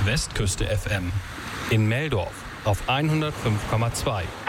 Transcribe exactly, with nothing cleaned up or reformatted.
Westküste F M. In Meldorf auf hundertfünf Komma zwei.